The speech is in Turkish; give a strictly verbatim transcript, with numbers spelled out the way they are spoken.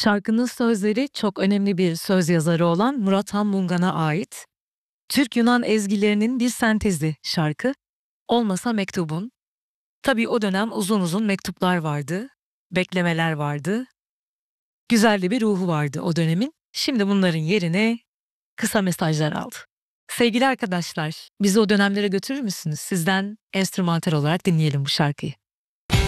Şarkının sözleri çok önemli bir söz yazarı olan Murat Han Mungan'a ait. Türk-Yunan ezgilerinin bir sentezi şarkı. Olmasa mektubun. Tabii o dönem uzun uzun mektuplar vardı, beklemeler vardı. Güzel de bir ruhu vardı o dönemin. Şimdi bunların yerine kısa mesajlar aldı. Sevgili arkadaşlar, bizi o dönemlere götürür müsünüz? Sizden enstrümantal olarak dinleyelim bu şarkıyı.